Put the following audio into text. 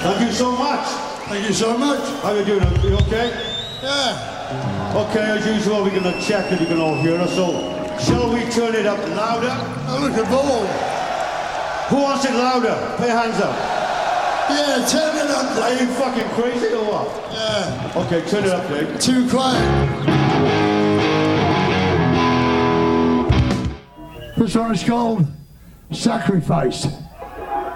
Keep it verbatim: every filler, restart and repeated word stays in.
Thank you so much. Thank you so much. How you doing? Are you okay? Yeah. Okay, as usual, we're going to check that you can all hear us. So, shall we turn it up louder? Oh, look at ball. Who wants it louder? Put your hands up. Yeah, turn it up. Are you fucking crazy or what? Yeah. Okay, turn it up, Dave. Too quiet. This one is called Sacrifice.